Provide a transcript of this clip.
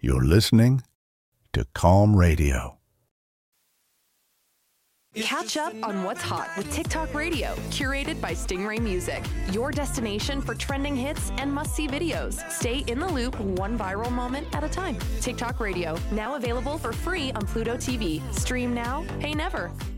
You're listening to Calm Radio. Catch up on what's hot with TikTok Radio, curated by Stingray Music, your destination for trending hits and must-see videos. Stay in the loop, one viral moment at a time. TikTok Radio, now available for free on Pluto TV. Stream now, pay never.